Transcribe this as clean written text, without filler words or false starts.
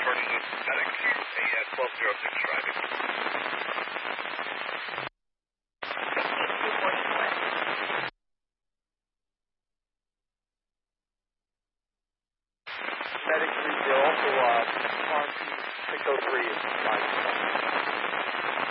turning loose medic, a 1206 driving. Medic 30, also RP 603 is live.